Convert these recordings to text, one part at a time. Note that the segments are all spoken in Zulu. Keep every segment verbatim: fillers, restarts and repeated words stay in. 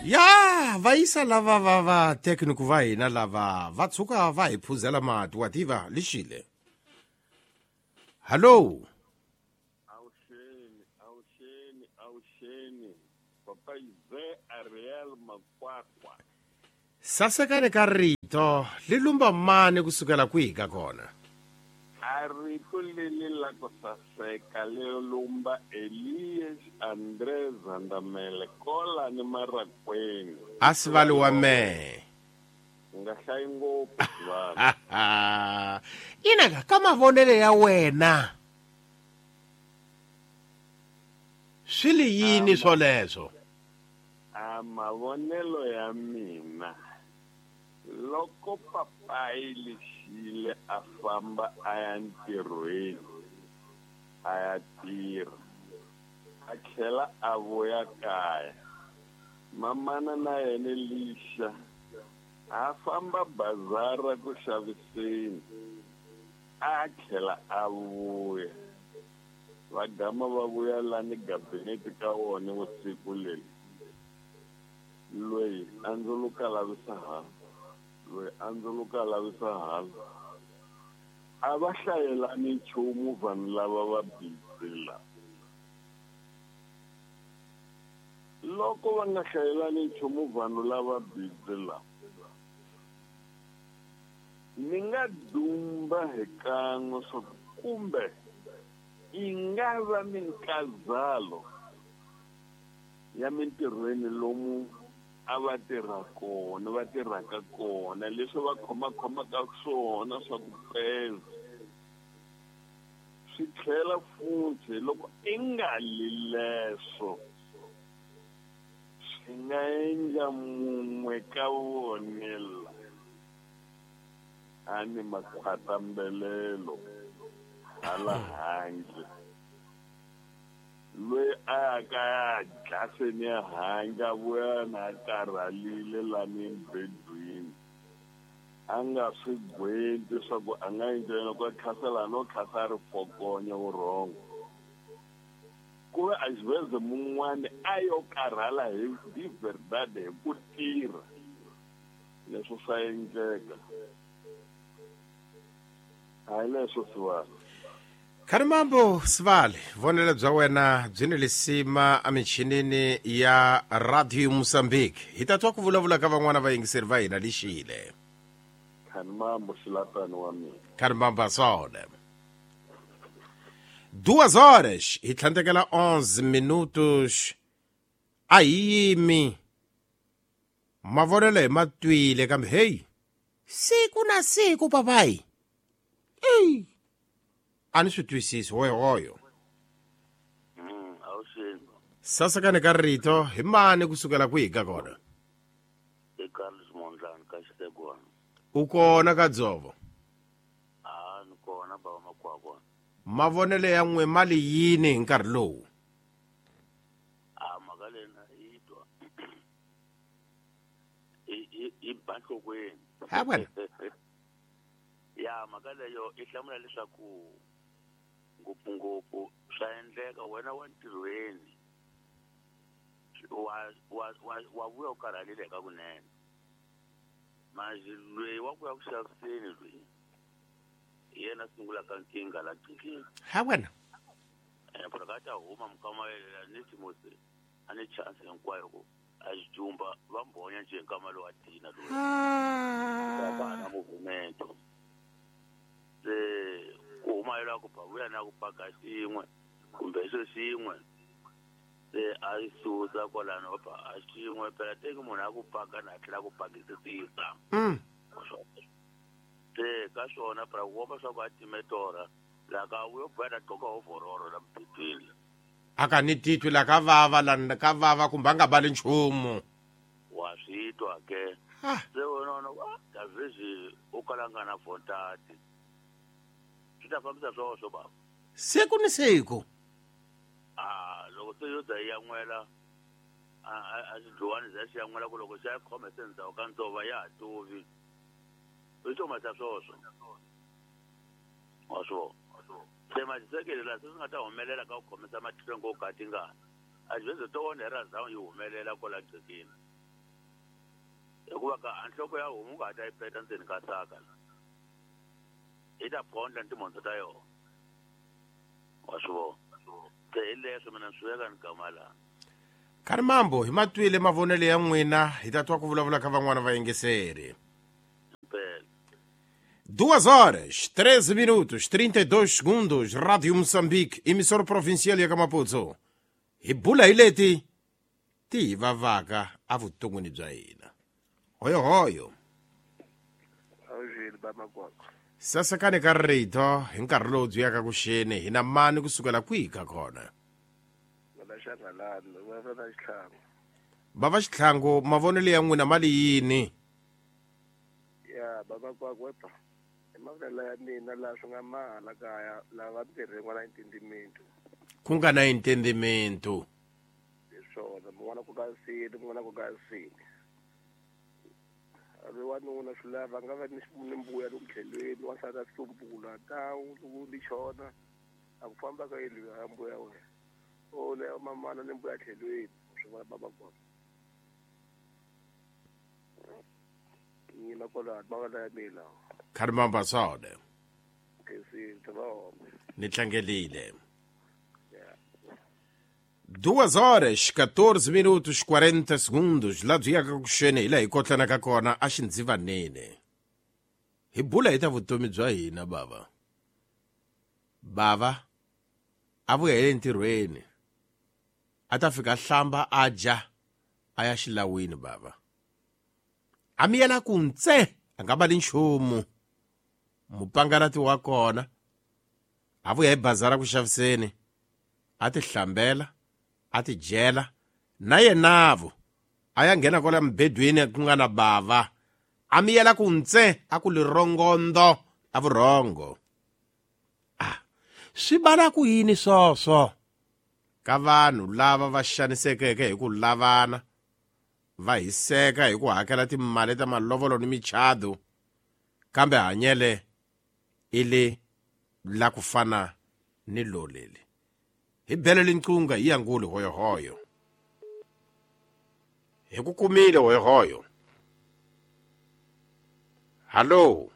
Ya va isa lava va va tekniku va hina lava va tshuka va hi phuzela mati wa tiva lixile. Hallo. Awusheni, awusheni, awusheni. Papa Ize Ariel Makwakwa. Sasekane ka rito li lumba mani kusukela kwihi ka kona? Arito leli la ku saseka li lumba Elias Andres Zandamele kola ni Marakweni. Asivali wa me. Nga hlayi ngopfu Sivali. Ina ka mavonele ya wena. Swili yini swoleswo? A mavonelo ya mina. Loko papai lexile a famba a ya ntirhweni a ya tirha a tlhela a vuya kaya mamana na yena lixa a famba bazara ku xaviseni a tlhela a vuya va gama va vuya la ni gabineti ka wona vusiku leri loyi a ndzuluka lavisa hala loyi a ndzuluka lavisa hala a va hlayelani nchumu vanhu lava va bizila loko va nga hlayelani nchumu vanhu lava bizila ni nga dumba hi kan'we swa kumbe yi nga va minkazalo ya mintirhweni lomu a va tirha kona va tirhaka kona leswi va khomakhomaka swona swa ku pesa swi tlhela futhi loko i nga leswo swi nga endla mun'we ka vonela a ni makhwatambelelo hala handle loyi a ya ka ya glaseni ya hanga vuya na karhalile lani bedwini a nga swi gwenti swa ku a nga endleni ku khasela no khasa ri fokonya vurhongo ku ve a xiveze mun'wani a yo karhala hi hi verdade hi ku tirha leswo swa endleka a hi leswo Sivali. Kharimambo Sivali, vonele bya wena byi ni lisima a michinini ya Radio Mozambique. Hi ta twa ku vulavula ka van'wana vayingiseri va hina lixile. Kharimambo xilatani wa mina. Kharimambo asole. Duas horas hi tlhandlekela onze minutos a hi yimi mavonelo hi matwile kambe hey siku na siku papai hey a ni swi twisisi hoyohoyo. Mm, awusheni. Sasekane ka rito hi mani kusukela kwihi ka kona? I Carlos Mondlane ka Xitegwana. U kona ka Dzovo? Ah, ni kona bava Makwakwa. Mavonele ya n'we mali yini hi nkarhi lowu? Ah, mhaka leyi na yi twa i i ba nhlokweni. Ha wena. Ya mhaka leyo i hlamula leswaku ngopfungopfu swa endleka wena wa ntirhweni wa wa wa vuya u karhalile ka kunene mazi loyi wa ku ya ku xaviseni loyi yena sungula ka nkinga la xinkini Ha wena. eh phaka ta huma mukamalela ni Timothy a ni chance hinkwayo ku a xijumba va mbonya nje nkama lo wa tina loyi va na movement se ku huma yela ku bavuya na ku paka xin'we kumbe xo xin'we se a isusa kwalano pa a xin'we phela teki munhu a ku paka na tlhela ku pakisisa Mm. se ka swona phela ku vona swa ku a timetora la ka vuyo bana toka overoro la mpitwini Aka ni titwi la ka vava la ka vava kumbe nga bali nchumu. wa switwa ke Ah. se wona no wa davezi u kalangana fontati kita fambisa swo swo baba Siku ni siku. ah loko se yo dza ya nwela a a xidluwani za xi ya nwela ku loko xi ya khome se ndzhaku ka ntsova ya ha tovi i swo mata swoswo wa swo se majisekele la se swi nga ta humelela ka ku khomisa matihlo ngo ka tingana a xiveze to wona ra zawu yi humelela ko la gcekeni hikuva ka anhloko ya homu u nga ta yi peta ndzeni ka saka yi ta bondla ni timhondzo ta yona wa swi vona se hi leswo mina ni swi veka ni gama laha khari mambo hi matwile mavonelo ya n'wina hi ta twa ku vulavula ka van'wana vayingiseri mpela duas horas, treze minutos, trinta e dois segundos, Rádio Moçambique, emissora provincial ya ka Maputo. Hi bula hi leti ti hi vavaka evuton'wini bya hina. Hoyo hoyo. Awuzili bamakwakho. Sasekani ka rito hi nkarhi lowu byi yaka ku xeni hi na mani kusukela kwihi ka kona. Ngala Shangalani, ngala Xihlangu. Bava Xihlangu mavonelo ya n'wina mali yini? Ya bamakwakho wepa. Mavela ya mina la swi nga mahala kaya lava tirhi n'wana entendimento. Ku nga na entendimento. Hi swona mun'wana ku nga sini mun'wana ku nga sini. Ave wanuna swi lava nga va ni mbuya loku tlhelweni wa sala sumbula tawu loku ni chona a ku famba ka yili ya mbuya wena. O le mamana ni mbuya tlhelweni swi vona bamakwakho. Ni makola mavela ya mina. Khari mamba sode. Kesi tro. Ni tlangelile. duas horas, quatorze minutos, quarenta segundos. La byi yaka ku xeni hi la hi kotlanaka kona a xindzivaneni. Hi bula hi ta vutomi bya hina bava. Bava a vuya hi entirhweni. A ta fika hlamba a dya a ya xilawini bava. A mi yela ku ntse a nga vali nchumu. Mupangalati wa kona a vuya hi bazara ku xaviseni a ti hlambela a ti jela na yenavo a ya nghena kwala mbedweni ku nga na bava a miyela ku ntse a ku lirongondo a vurhongo ah swi bala ku yini swoswo ka vanhu lava va xanisekeke hi ku lavana va hiseka hi ku hakela timali ta malovolo ni michado kambe hanyele ile la ku fana ni lolele hi bele linqunga hi yanguli hoyo hoyo hi ku kumile hoyo hoyo hallo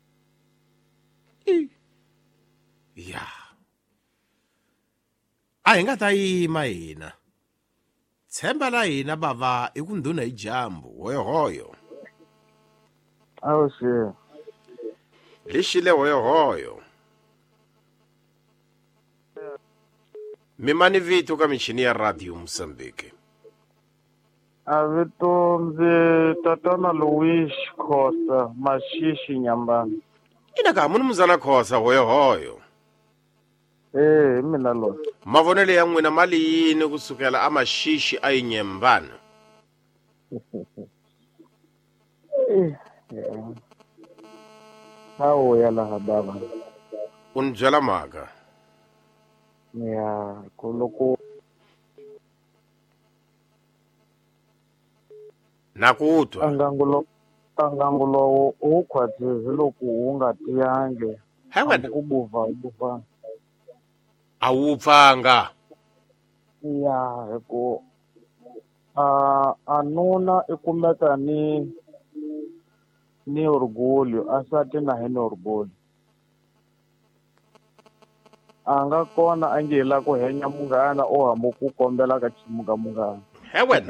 ya a hi nga ta yima hina tshemba la hina bava i ku ndhuna hi jambu hoyo hoyo Awu she. lexile hoyo hoyo mimani vito ka michini ya Radio Moçambique. A vito ndzi tatana Louis Khosa Mashishi Nyambani. ina ka muni muzala khosa hoyo hoyo Eh, mina lo. mavonelo ya n'wina mali yini kusukela a Mashishi a Nyembani. Eh. Hawo ya laha baba. u ni byela mhaka Ya, kuloko na ku twa angangulo angangulo u khwathezi loko u nga tiyange. hewan U buva u buva. a wu pfanga Ya, hiko a anuna ikumeka ni ni orgulho asati na hina orgulho anga kona angela ku henya munghana o hamba ku kombela ka chimuka munghana hewan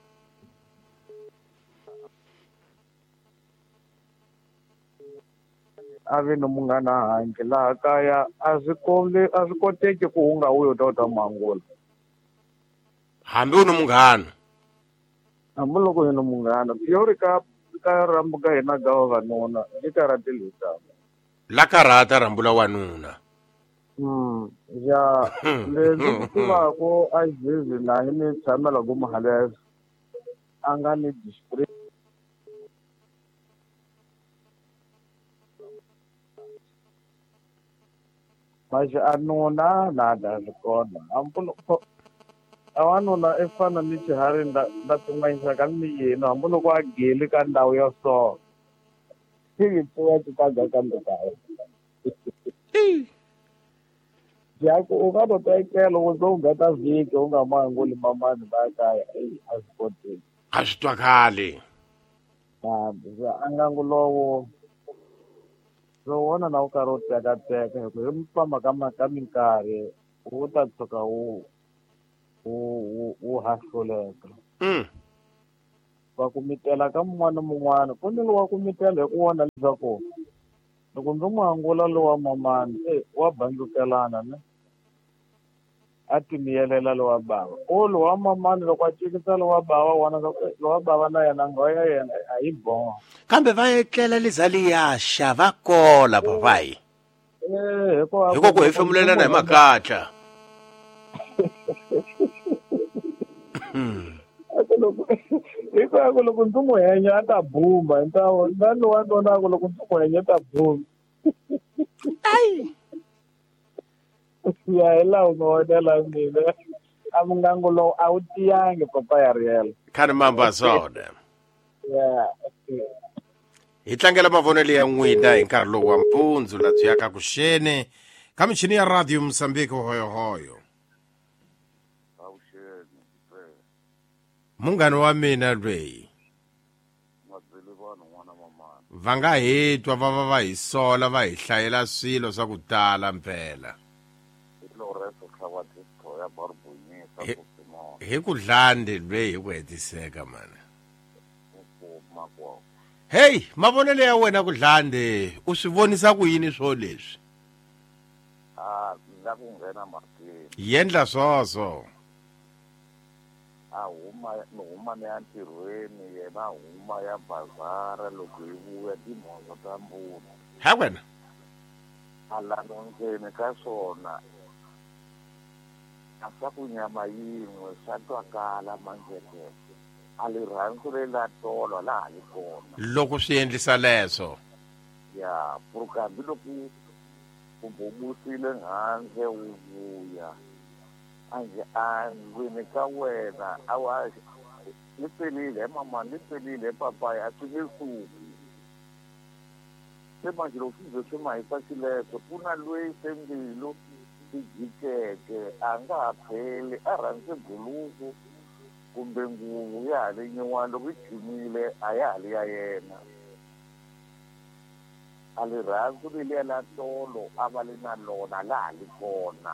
ave no munghana hange laha kaya a swi kombi a swi koteki ku u nga uyo tota mangula hambi u ni munghana hambi loko hi no munghana piyori ka ka rambuka hina ga vavanuna i karati lisa la karata rambula wanuna Hmm, ya leswi tivako a zizi na hi ni tshamela ku mahalesa a nga ni district maxe anuna na da swi kona hambulo a wanuna i fana ni xiharhi nda nda pimanyisa ka ni yena hambiloko a geli ka ndhawu ya so ivi tiwa titaga kambe kaye Jaku u nga to tekela u zo nga ta vhiki u nga manguli mamani va kaya a swi koteki a swi twakali angangu lowo lo wona na u karhi u tekateka hi ku hi famba ka ma ka minkarhi wu ta tshuka wu wu wu hahluleka Mm. va ku mitela ka mun'wana na mun'wana ku ni lowa ku mitela hi ku vona leswaku loko ndzo n'wi angula lowa mamani e wa bandzukelana ne a ti miyelela lowa bava o lowa mamani loko a cikisa lowa bava wona lowa bava na yena nghohe ya yena a yi boha Kambe va etlela lizaliyasha va kola babayi. eh hikuva Hiko ku hefemulelana hi makatla. Hmm. hikuva ku loko ndzi n'wi henya a ta buma hi ntawo na lowa nonaku loko ndzi n'wi henya ta buma Ai. ya hi laha u nga wonela mina a mungangu lowu a wu tiyangi papa ya riyela Khani mamba swona. ya Hi tlangela mavonelo ya n'wina hi nkarhi lowu wa mpundzu la byi yaka ku xene ka michini ya radio Mozambique hoyo hoyo. Avuxeni, Sipere. Munghana wa mina lweyi. Madzele vanhu n'wana mamani. Va nga hetwa va va va hi sola va hi hlayela swilo swa ku tala mpela. Hi Lorenzo Tlhavadisco ya Barboinisa He- ku Simona. Hi ku dlande lweyi hi ku hetiseka mana. Ukuma kwawo. Hey, mavonelo ya wena ku dlande u swi vonisa ku yini swo leswi? Ah, la ku nghena makini. Yendla swoswo. A huma ni huma ni ya ntirhweni yena huma ya bazara loko hi vuya timhondzo ta mbuna. Ha wena? A lanondzeni ka swona a swa ku nyama yin'we swa twakala manjekeke. A li rhandzu le la tolo laha li kona. Loko swi endlisa leswo. Ya pfurukambi loko u bumusile handle wu vuya a nge a ndlwini ka wena a wa li pelile mama li pelile papaya a swi nge suki se manje loko swi ze swi ma hisa xileso ku na loyi se mbilu ti jikeke a nga ha pheli a rhandze buluku kumbe nguvu ya ha li nyin'wana loko yi chimile a ya ha li ya yena a li rhandzu leliya la tolo a va li na lona laha li kona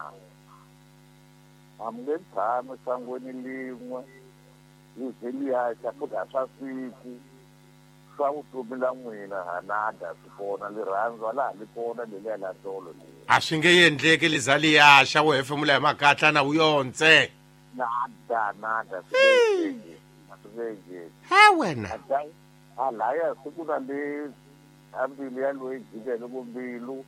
a mi nge tshami sangweni lin'we li ze liyaxa futhi a swa siku swa vutomi la n'wina hanada swi kona li rhandzwa laha li kona leliya la tolo leyi A swi nge endleki lizaliyasha wo hefemula hi makatla na wuyontse. nada nada swi nge a swi nge endleki Ha wena? ata a laya siku na le a mbilu ya loyi jikele ku mbilu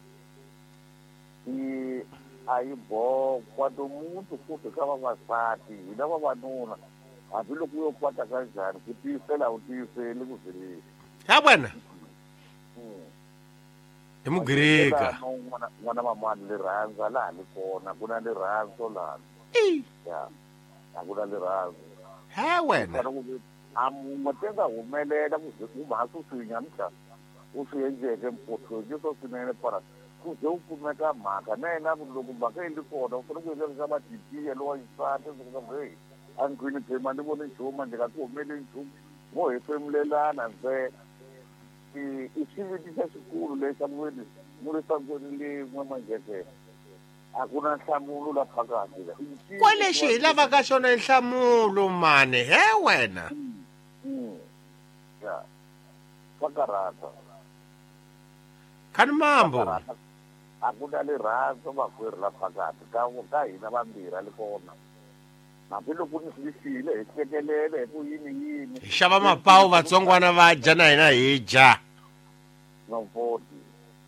yi a yi bokwa tomuntu futhi ka vavasati hina vavanuna hambiloko u yo kwata ka njhani ku tiyisela u tiyiseli ku zilisa Ha wena? Hi mugirika. n'wana mamani li rhandza laha li kona ku na lirhandzu laha Eh, ya a ku na lirhandzu ha wena? a mun'we te nga humelela ku ze ku mhaka swi nyamisa u swi endleke mpotlojiso swinene para ku ze u kumeka mhaka na yena loko mhaka yi li kona u fanele ku endlerisa matitiya lowa yisati hey a ndlwini phema ni vone nchumu ndzi nga ti humeli nchumu mo hefemulelana ntsena i xivitiso xikulu lexi a muveni mu ri sangweni lin'we manjekeke a ku na nhlamulo la phakati la Kwalexi hi lavaka xona nhlamulo mani, he wena? ya swa karata Khani mambo. a ku na lirhandzu makwerhu la phakati ka ka hina vambirhi li kona hambiloko ni swi xile hi hlekelele hi ku yini yini Hi xava mapawu vatsongwana va dya na hina hi dya. novoti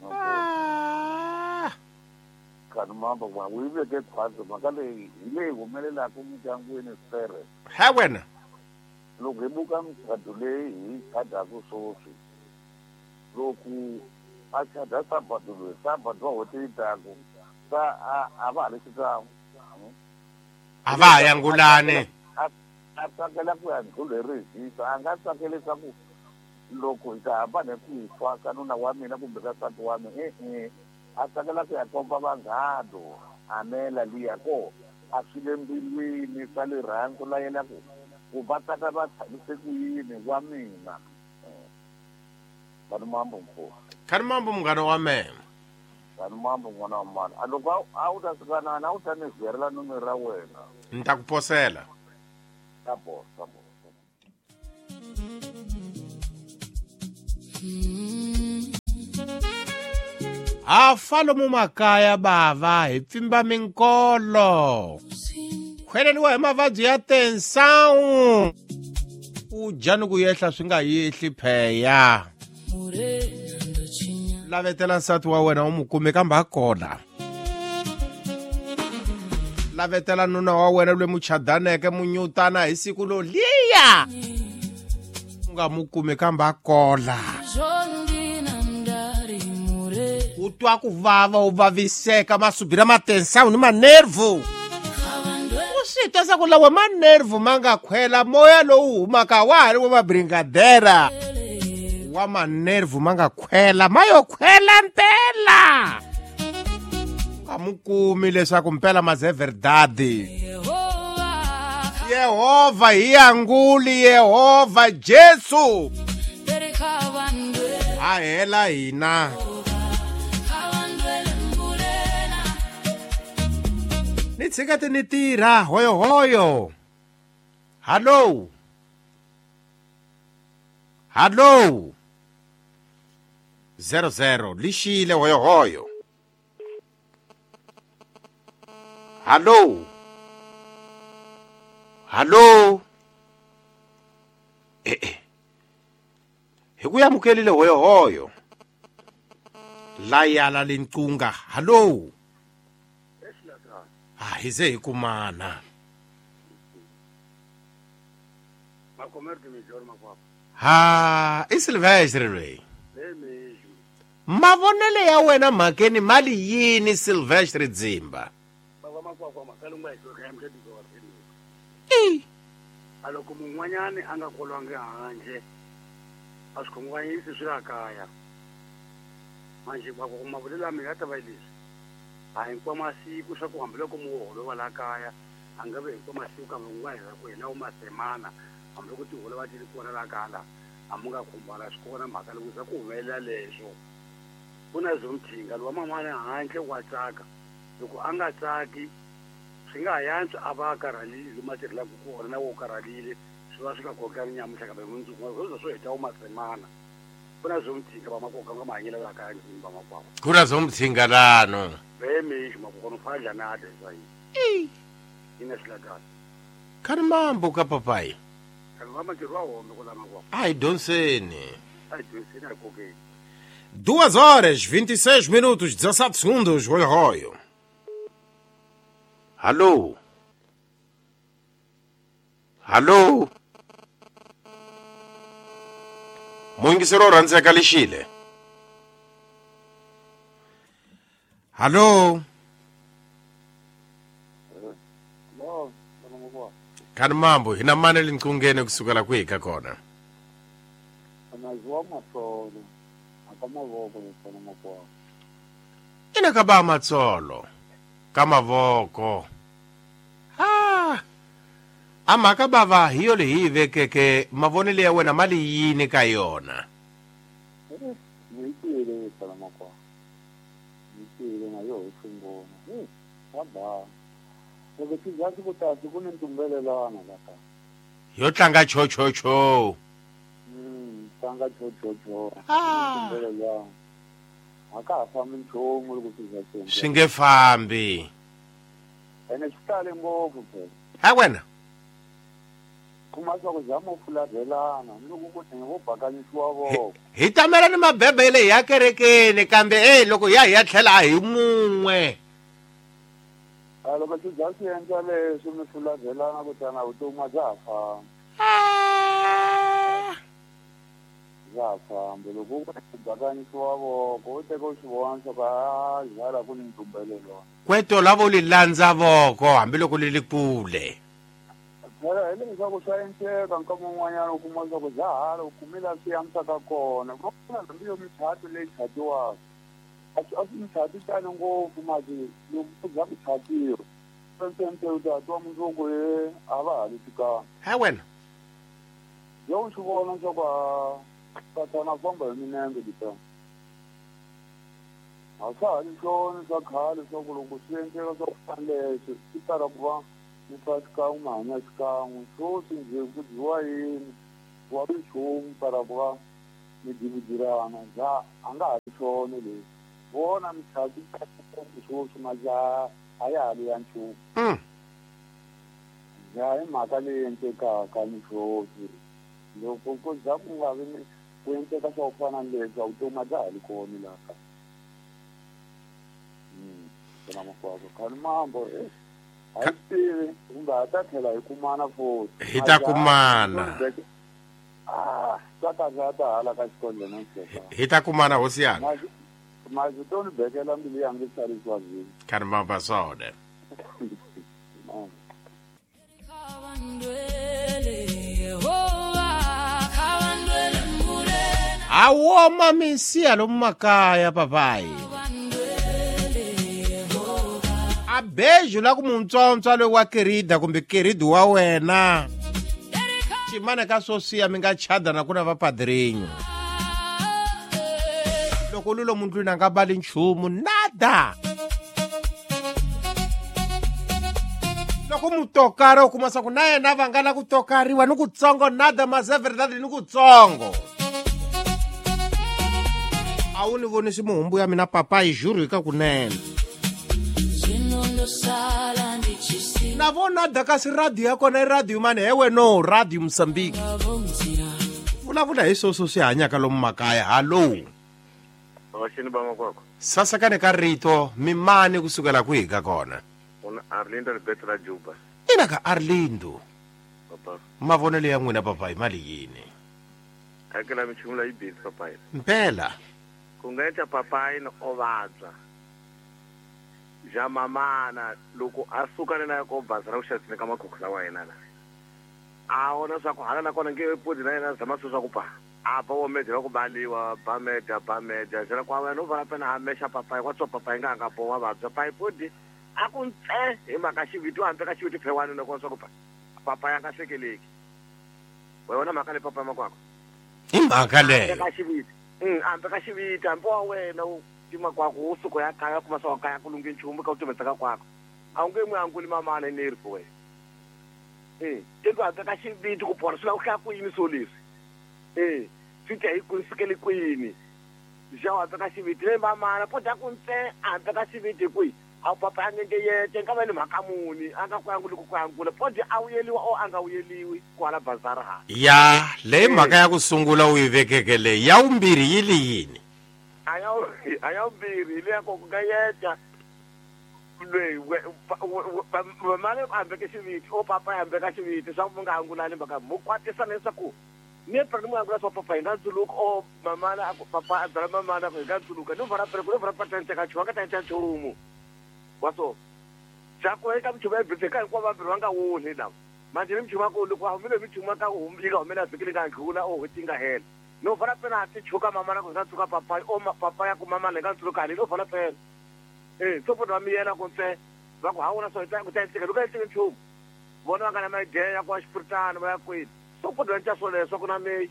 Ah. khani mamba wa wu yi veke khwanzo mhaka leyi hi leyi humelelaka mindyangwini sipere Ha wena? loko hi buka michado leyi hi chadaka swoswi loko a chada sabado loyi sabado wa hote yi tako sa a va ha ri xikan'we A va ha yangulane. a tsakela ku ya ndlulu hi rihisa a nga tsakelisa ku loko hi ta hambana ku hi fa ka nuna wa mina kumbe ka nsati wa mina e-e a tsakela ku ya komba vanghano anela liya ko a swi le mbilwini swa le rhandzu la yena ku ku va tsaka va tshamiseke yini wa mina Ngani mambo mkuu. Khani mambo mngano wa mema. Ngani mambo mwana wa mani. Aloko awutasikana na utanizwerela numi ra wena. Nitakuposela. Sabo, sabo. Afalo mu makaya bava hi pfimba minkolo. Khweleniwa hi mavabyi ya tensawu. U dya ni ku yehla swi nga yehli pheya. Lavetela nsati wa wena u mu kume kambe a kona. Lavetela nuna wa wena lwe muchadaneke munyutana hi siku lo liya. U nga mu kume kambe a kola. U twa ku vava u vaviseka masubhira matensawu ni manervu. U swi twa sa ku lawa manervu ma nga khwela moya lowu humaka wa ha ri wa mabringadera. Wa manervu ma nga khwela ma yo khwela mpela. A mu kumi leswaku mpela ma ze verdade. Yehova hi anguli, Yehova Jesu a hela hina. Ni tshikati ni tirha hoyo hoyo. Hallo. Hallo. Zero zero lixile hoyo hoyo. Hallo. Hallo. Eh eh. Hi ku yamukelile hoyo hoyo. La yala linqunga. Hallo. Ah, hize hikumana. Makomerti mijor makwapa. Ha, isilvestre re. Mavonele ya wena makeni mali yini Silvestre Dzimba? Baba makwapa makalunga isoka ya mtedi kwa watini. Eh. Aloko munwanyane anga kolwange hanje. Asiko mwanyi isi sura kaya. Manje bako kumavulela mingata bailisi. Hayinkwa masiku swa ku hambile ku muholo wa la kaya angabe hinkwa masiku ka mungwayela ku hina umasemana hambile ku tiholo va tili kona la kala amunga khumbala swikona mhaka loko za ku humelela leswo ku na zomthinga lwa mamana handle wa tsaka loko a nga tsaki swi nga yantswa a va karhalile loma tirhelaka kona na wo karhalile swi va swi nga kokani nyamuhla kambe mundzuku swo swo heta umasemana ku na zomthinga va makoka nga mahanyela la kaya ndzimba makwavo Ku na zomthingalano. Veme makono falla nada sai. Eh. Ina silagata. Khani mambo ka papai. Kana mama tirwa hombe kula makwa. Ai donsene. Ai donsene a koke. Duas horas, vinte e seis minutos, dezessete segundos, hoyo hoyo. Hallo. Hallo. Mungisiro randzeka lixile. Hallo. No, no mkuu. Khani mambo hina mane linqungene kusukela kwihi ka kona. Anazwa matsolo. Akamavoko lesona mkuu. Ina ka ba matsolo ka mavoko. Ha. Ama ka bava hiyo le hi vekeke mavonele ya wena mali yini ka yona. Eh, mwitile sana mkuu. Mwitile na yo usungona. Eh, baba. Loko tizazi kutasi kune ntumbelelana laka. Yo tlanga cho cho cho. Mm, tanga cho cho cho. Ah. Ntumbelelana. Aka afami nchomu loko tizazi. Swi nge fambi. Ene xitale ngopfu phela. Ha wena. Kuma swa ku zama ufulavelana loko ku thenga vo bakanyisiwa voko. Hi tamela ni mabebele ya kerekeni kambe eh loko ya hi ya tlhela hi mun'we. A loko tizazi endla leswi mi fulavelana kutana vutomi bya ha famba. Ah. Bya ha famba loko ku bakanyisiwa voko u teka u swi vona swa ku a zala ku ni ntumbelelo. Kweto lavo li landza voko hambiloko li li kule. Phela hi leswaku swa endleka nkama un'wanyana u kuma swa ku bya hala u kumela swi yamisaka kona ku na hambi yo michati leyi chatiwaka a swi a swi michati tani ngopfu mati loko ku za ku chatiwa sentente u ta twa mundzuku he a va ha le tikanga Ha wena. yo swi vona swa ku Patana famba hi minenge dito. A swa ha ri swona swa khale swa ku loko swi endleka swa ku fana leswi swi tala ku va mi fa xikan'we mi hanya xikan'we swoswi njhe ku dyiwa yini wa minchumu tala ku va mi dimidirana za a nga ha ri swona leswi vona mitlhaki swoswi majaha a ya ha ri ya nchumu ya hi mhaka leyi endlekaka ni swoswi loko ku za ku nga vi ku endleka swa ku fana ni leswi a vutomi a bya ha ri kona laha kaya na makwavo khani mambo eh a yi tivi kumbe a ta tlhela hi kumana futhi hi ta kumana ah swa kahle a ta hala ka xikolo na xikolo hi ta kumana hosi yana mazi to ni bekela mbili yangu tsariswa zini khani mamba swona awoma misiya lomu makaya papayi a beju la ku muntsontswa loyi wa kerida kumbe keridi wa wena chimane ka sosiya mi nga chada na ku na vapadrinyo loko lulo mundlwini a nga bali nchumu nada loko mutokari u kuma sa ku na yena va nga la ku tokariwa ni kutsongo nada mazeverdadi ni kutsongo a wu ni vonisi muhumbu ya mina papa yi juru eka kunene na vona dakasi radio ya kona i radio mani hewe no radio Mozambique vulavula hi swoswo swi hanyaka lomu makaya hallo Washini ba makwako sasekane ka rito mimani kusukela kwihi ka kona una Arlindo Betra Juba ina ka Arlindo papa mavonelo ya n'wina papa hi mali yini akela michumula yi busy papa mpela ku nga endla papa ina ovabya jamamana loko a sukane na ko bazara u xatsine ka makhokho wa yena la a ona swa ku hala na kona nge podi na yena zama swa ku pa a ba wo medela ku baliwa ba media ba media jara kwa wena u va pena a mesha papa kwa tso papa nga nga bo wa babya pa podi a ku ntse hi maka xiviti hambi ka xiviti phewani na ko swa ku pa papa ya nga sekeleki wena maka le papa makwako hi mhaka leyo ka xiviti mm hambi ka xiviti hambi wa wena tima kwako usuko ya kaya kuma sawa kaya kulunge nchumu ka utometsaka kwako a unge mwe anguli mamana neri boy eh tento ata ka xiviti ku pona swi la ku yini so leswi eh swi ta hi ku sikele kwini jawa ata ka xiviti le mamana poda ku ntse ata ka xiviti ku a papa ngenge yete nga vele makamuni anga ku anguli ku angula poda a uyeliwa o anga uyeliwi kwala bazara ha ya le mhaka ya ku sungula u yi vekeke le ya umbirhi yi li yini ayaw ayaw biri le ko ga yeta le mama ambe ke xiviti o papa ambe ka xiviti swa ku nga angulani baka mu kwatisa nesa ku ne per mu angula swa papa nga dzuluka o mama na papa adra mama na nga dzuluka no vara per ku vara patente ka chwa ka tente churumu waso chako eka mchuma ebite ka kwa ba biri nga woni la manje mchuma ko loko a mile mchuma ka umbika umela zikile ka ngula o hitinga hela no fara pena ati chuka mama na kusa tsuka papa o papa ya ku mama le ka tsuka le no fara pena eh so podo mi yena ku ntse va ku hauna so ita ku ta tsika luka tsika chu bona kana mai de ya kwa xipurtana va ku so podo enta so le so ku na me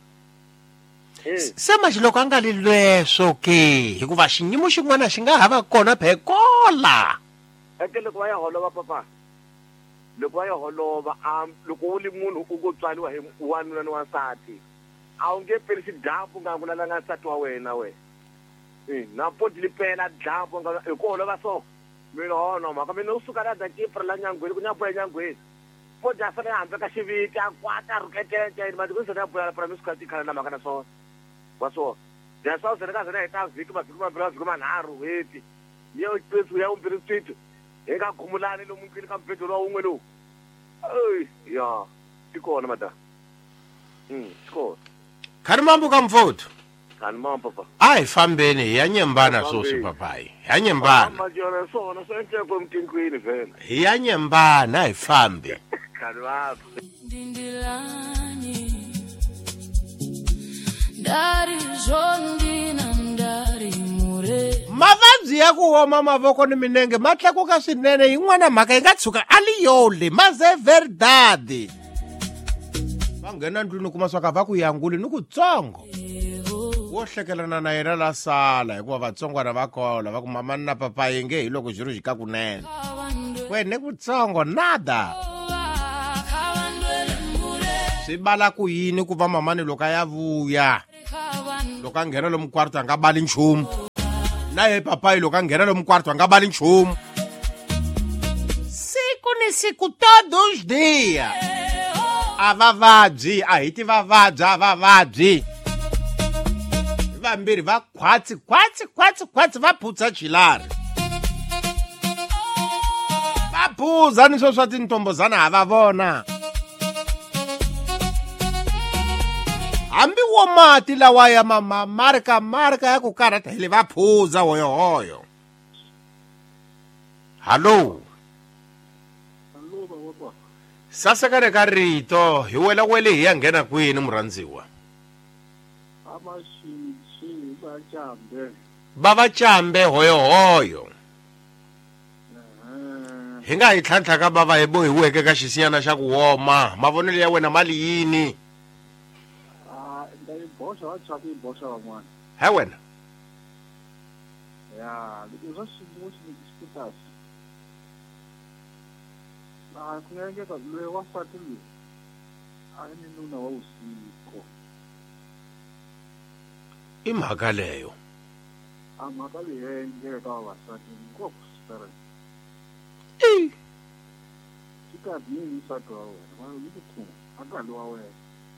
eh se maxiloko a nga li leswo ke hikuva xinyimo xin'wana xi nga hava kona phekola eke loko va ya holova papa loko va ya holova am loko u li munhu u go tswaliwa hi wanuna ni wansati a wu nge peli xidambu nga vula na nsati wa wena we eh na podi li pela dambu nga hi ku holova so mina hono maka mina u suka la da kipra la nyangweni ku nyapo ya nyangweni podi a fane hambe ka xiviti a kwata ruketete ma diku sona bula para misku ti khala na maka na so wa so ya so se ka se ta viki ma viki ma bra viki ma naru weti yo tsu ya umbiri tsitu eka khumulani lo mungini ka mpedo lo unwe lo ai ya tikona mata mm tikona khani mambo ka mfuthu khani mambo papa ai fambeni hi ya nyembana swoswi papayi hi ya nyembana ma jona swona swo endle ku mtinkwini vhela hi ya nyembana hi fambi khani mambo Dindilani Dari zondi na mdari mure mavabyi ya ku homa mavoko ni minenge ma tlakuka swinene yin'wana mhaka yi nga tshuka a li yole mazeverdadi va nghena ndlwini kuma swaka va ku yanguli ni kutsongo wo hlekelana na yena la sala hikuva vatsongwana va kola va ku mamani na papa yenge hi loko xiro xi ka kunene wene kutsongo nada swi bala ku yini ku va mamani loko a ya vuya loko a nghena lomu kwarto a nga bali nchumu na ye papayi loko a nghena lomu kwarto a nga bali nchumu siku ni siku todos os dias a vavabyi a hi ti vavabyi a vavabyi vambirhi va khwatsi khwatsi khwatsi khwatsi va phutsa chilari va phuza ni swo swa tintombozana ha va vona hambi wo mati lawa ya mama marika marika ya ku karata hile va phuza hoyohoyo hallo sasekane ka rito hi wela wele hi ya nghena kwini murhandziwa va vacambe hoyohoyo hi nga hi tlhantlha ka bava hi bohiweke ka xisiyana xa ku woma mavonelo ya wena mali yini he wena i mhaka leyo amhaka leyi ngeke ka vavasati ngopfu swinene i xikati ni nsati wa wena va yi ku thuma akali wa wena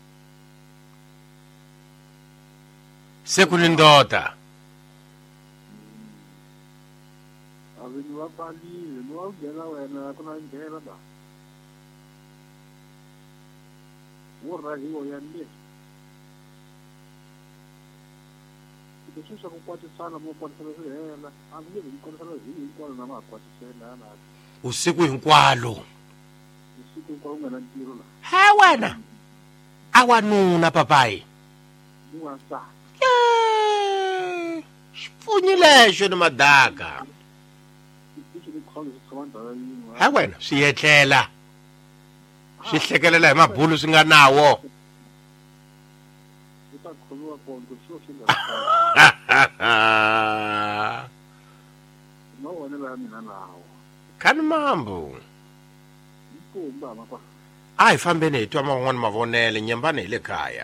se ku ni ndoda aveni va palile ni wa nghena wena ku na nghena ba wo rahiwo ya le leswi swa ku kwatisana mo kwatisana swi hela a nge vi kwatisana hi hinkwalo na ma kwatisana na usiku hinkwalo usiku hinkwalo nga na ntirho la he wena a wanuna papayi ni wa sa xipfunyi lexo ni madaka he wena swi yetlela swi hlekelela hi mabulu swi nga nawo khani mambo a hi fambeni hi twa man'wani mavonele nyembani hi le kaya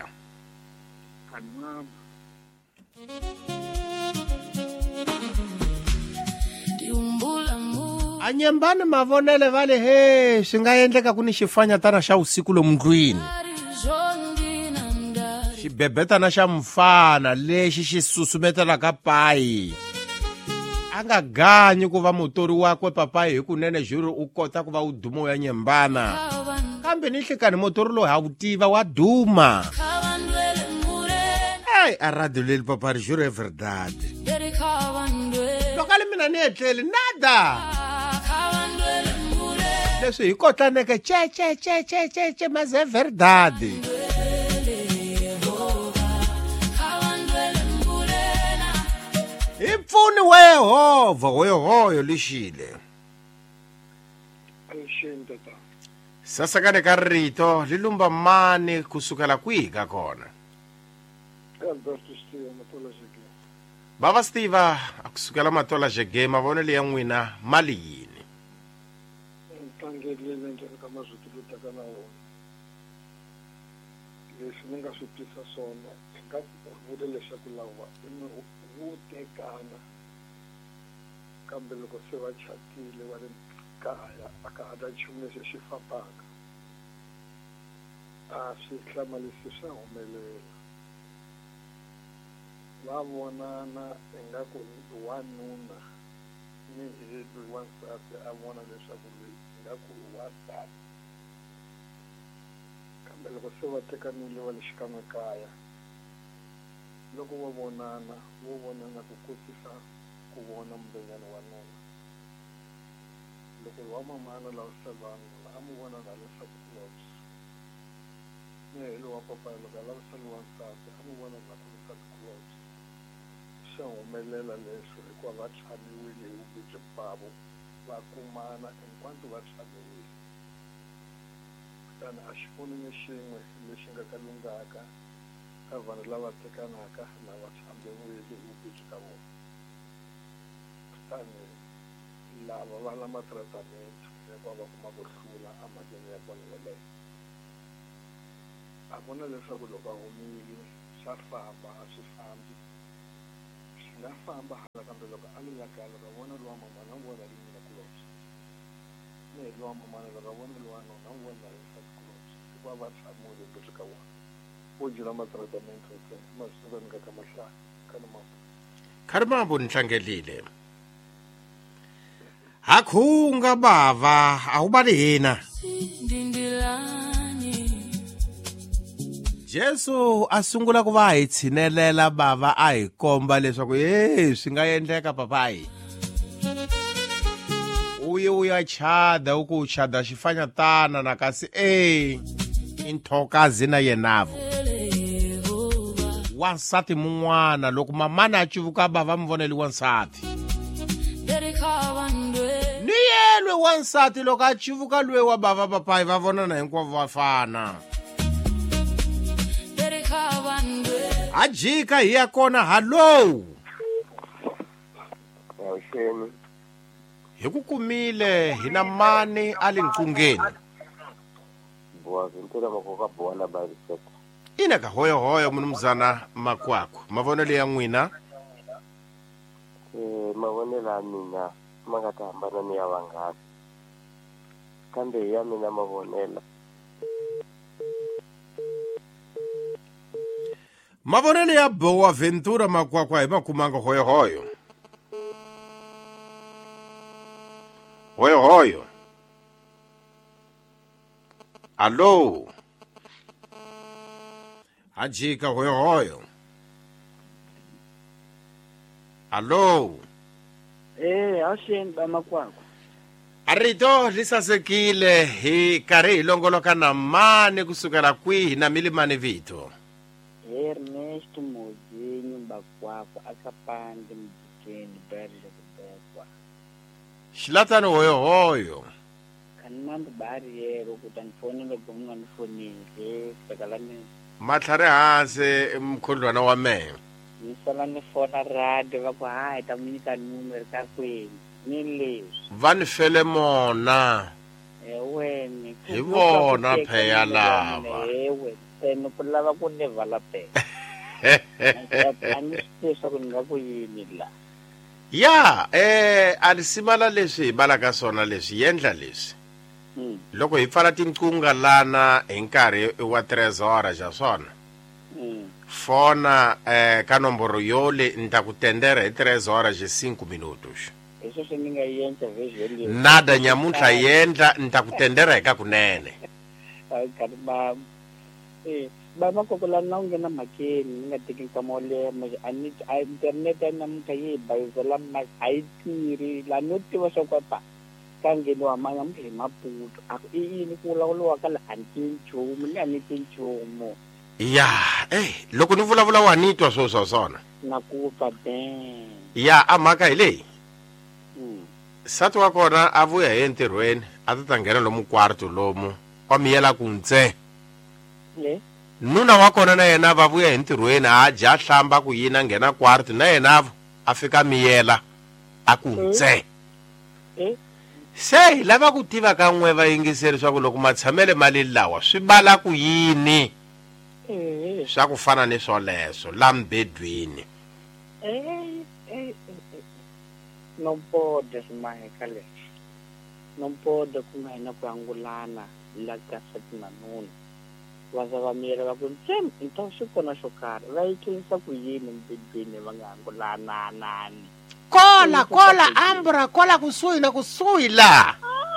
a nyembani mavonele va le he swi nga endleka ku ni xifanyatana xa usiku lomu ndlwini xibebetana xa mfana lexi xi susumetelaka payi a nga ganyi ku va mutori wakwe papayi hi kunene juri u kota ku va u duma u ya nyembana kambe ni hlikani mutori loyi ha wu tiva wa duma hey a radio leli papa ri juri everdade loko a le mina ni etleli nada leswi hi kotlaneke che che che che che che maze verdade hi mpfuni wa Yehovha hoyohoyo lexile sasekane ka rito li lumba mani kusukela kwihi ka kona bava Stiva a kusukela matola jege mavonelo ya n'wina mali yini leswi ni nga swi tisa swona ka vule leswaku lawa wu tekana kambe loko se va chatile va le kaya a ka ha na nchumu lexi xi fambaka a swi hlamarisi swa humelela va vonana ingaku wanuna ni hi loyi wansati a vona leswaku ingaku wansati kambe loko se va tekanile va le xikan'we kaya loko va vonana vo vonana ku kotisa ku vona mbenyana wa nuna loko wa mamana lawa salwanuna a mu vona la leswaku clothes ni helo wa papa loko a lava sali wa nsati a mu vona la leswaku clothes swa humelela leswo hikuva va tshamiwile hi vubindzu bavo va kumana hinkwato va tshamiwile kutani a xi voni ni xin'we lexi nga ka lungaka ka vanhu lava tekanaka lava hlamberiwile vuvabyi ka vona kutani lava va na matiratamento ya ku va kuma ku hlula amajeni ya vona yeleyo a vona leswaku loko a humile swa famba a swi fambi swi nga famba hala kambe loko a lula kaya loko a vona luwa mama na vona rini na kulobye ni hi luwa mamana loko a vona luwa nona na vona rini na kulobye hikuva va tshamile vuvabyi ka vona wo jela matiratamento ma swi nga nyika ka mahlaya kana mama Kharimambo nihlangelile hakhunga bava awubali hina Jesu asungula ku va hi tshinelela bava a hi komba leswaku hey swi nga endleka papai uye uya chada uku chada xifanya tana na kasi eh inthokazi na yenavo wansati mun'wana loko mamana a civuka bava mivoneli wansati ni yelwe wansati loko a civuka lwe wa bava papai va vonana hinkwavo va fana a jika hi ya kona hallo Awusheni hi ku kumile hi na mani a le nkungeni boa vintela makoka bona ba risek ina ka hoyo hoyo munumzana makwakho mavonelo ya n'wina eh mavonelo ya mina ma nga ta hambana ni ya vanghana kambe ya mina mavonelo mavonelo ya Boa Ventura makwakwa hi makumanga hoyo hoyo hoyo hoyo allo ajika hoyo hoyo allo eh awusheni ba makwakwa arito lisasekile hi karhi hi longoloka na mani kusukela kwihi na milimani vito Ernesto Mozinho Bakwakwa akapande mjikeni bari kubekwa xilatani hoyo hoyo kanambe bari yero kuti andifonele gomna nifonile sakalani matlhari hansi mkhulwana wa mehe nisala ni fona radio va ku hayi ta munyika numero ka kwini ni leswi va ni fele mona eweni hi vona pheya lava ewe seno ku lava ku nevala peka a ni swi tivi swa ku ni nga ku yini la ya eh alisimala leswi hi balaka swona leswi yendla leswi Mm. loko hi pfala tinqunga lana hi nkarhi wa trezora ja swona Mm. fona eh ka nomboro yole nta ku tendera hi trezora je cinco minutos Eso swi ni nga yendla visually nada nyamuntlha yendla nta ku tendera eka kunene kari ba eh ba makokola na ungena makeni ni nga teki nkama wo leha a ni a internet ya namuntlha yi bayizela ma a yi tirhi la no tiva swa ku pa ka ngheniwa manyamuntlha hi maputo a i yini ku vulavuriwa ka la anti nchumu ni a ni ti nchumu ya eh loko ni vulavula wa nitwa swo swa swona na ku fa den ya a mhaka hi leyi mm sati wa kona a vuya hi entirhweni a ta ta nghena lomu kwarto lomu wa miyela ku ntse le nuna wa kona na yena va vuya hi ntirhweni a dya hlamba ku yina nghena kwarto na yena a fika miyela a ku ntse eh se hi lava ku tiva ka n'we vayingiseri swa ku loko matshamele mali lawa swi bala ku yini eh swa ku fana ni swoleswo la mbedweni eh eh no pode smaheka leswi no pode ku nga hina ku angulana la ka satina nuna vaza va miyela va ku tsem nto swi kona xo karhi va yi tlilisa ku yini mbedweni va nga angulana nani kola kola ambra kola kusuhi na kusuhi la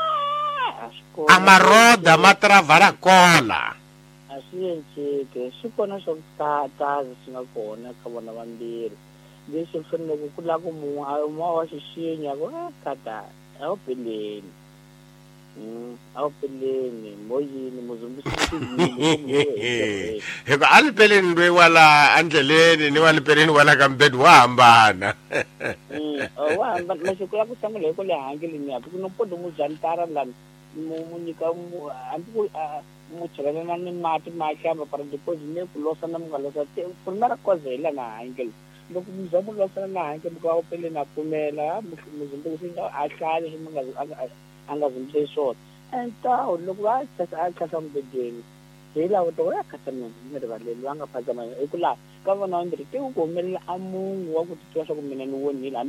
amaroda matravala kola a swi enceke swi kona swo tatazi swi nga kona ka vona vambirhi leswi faneleke ku lava ku mun'we a un'wana wa xixinya ku a kata a wu peleni um a wu peleni moyini muzumbisi hikuva a lipeleni lweyi wala andleleni ni wa lipeleni wala ka mbedi wa hambana wa hambana masiku ya ku hlamula hi ku le hangeleni yaku ku no podo muzantara lani mu nyika hambi ku mu chelela ni mati ma hlamba para deposit ne ku losa na mga losa te ku na ra kozela na angel loko mi zamu losa na angel ka opele na kumela mu zimbe singa a hlale hi mga anga zimbe short enta loko va tsasa a tsasa mbedeni hela u to ya khatana ni ri valeli va nga phazama ekula ka vona ndri ke ku komelela amungu wa ku titwa swa ku mina ni wonile